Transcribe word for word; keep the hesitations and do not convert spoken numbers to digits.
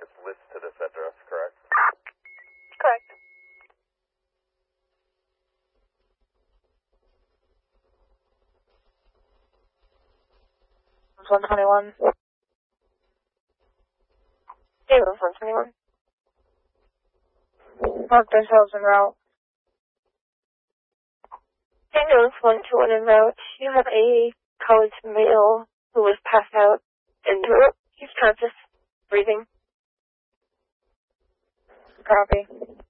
It's listed to this address, correct? Correct. one twenty-one. Davis one twenty-one. Mark themselves en route. Daniels one twenty-one en route. You have a college male who was passed out and he's conscious, breathing. Copy.